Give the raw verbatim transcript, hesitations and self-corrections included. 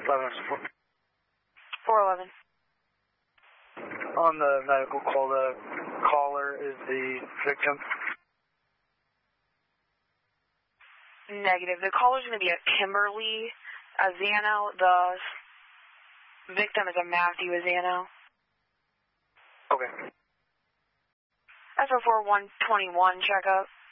eleven support. four eleven. On the medical call, the caller is the victim? Negative. The caller's going to be a Kimberly Azano. The victim is a Matthew Azano. Okay. S O four one twenty-one checkup.